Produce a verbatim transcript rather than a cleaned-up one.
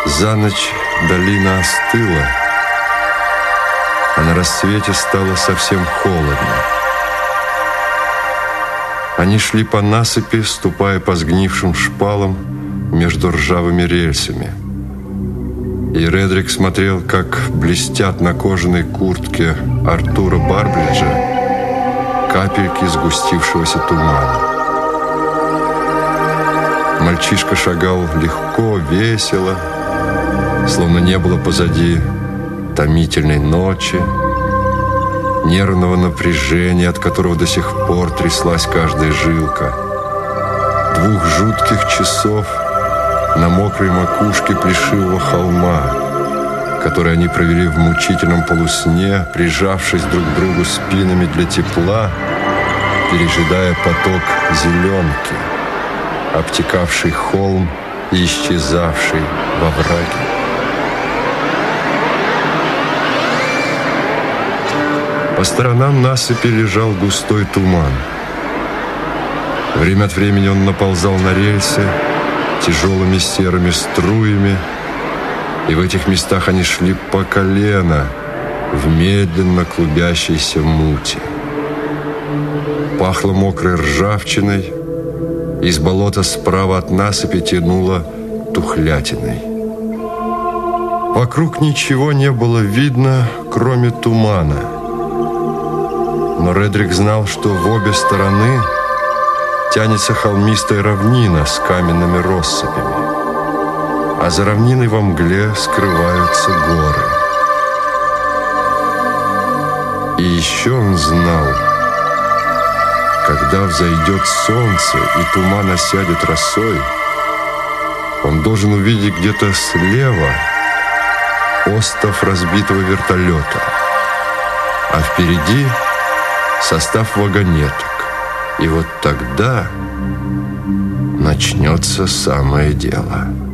За ночь долина остыла, а на рассвете стало совсем холодно. Они шли по насыпи, ступая по сгнившим шпалам между ржавыми рельсами. И Редрик смотрел, как блестят на кожаной куртке Артура Барбриджа капельки сгустившегося тумана. Мальчишка шагал легко, весело, словно не было позади томительной ночи, нервного напряжения, от которого до сих пор тряслась каждая жилка, двух жутких часов на мокрой макушке плешивого холма, которые они провели в мучительном полусне, прижавшись друг к другу спинами для тепла, пережидая поток зеленки, обтекавший холм и исчезавший во враге. По сторонам насыпи лежал густой туман. Время от времени он наползал на рельсы тяжелыми серыми струями, и в этих местах они шли по колено в медленно клубящейся мути. Пахло мокрой ржавчиной, из болота справа от насыпи тянуло тухлятиной. Вокруг ничего не было видно, кроме тумана. Но Редрик знал, что в обе стороны тянется холмистая равнина с каменными россыпями, а за равниной во мгле скрываются горы. И еще он знал, когда взойдет солнце и туман осядет росой, он должен увидеть где-то слева остов разбитого вертолета, а впереди состав вагонеток. И вот тогда начнется самое дело.